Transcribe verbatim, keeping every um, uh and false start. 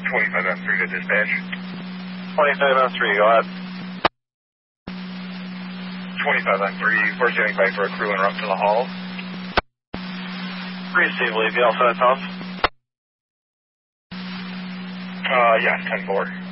twenty-five M three to dispatch. twenty-five M three, go ahead. twenty-five M three, we're standing by for a crew interrupt to the hall. Receive, leave you all set, Tom? Uh, yeah, ten four.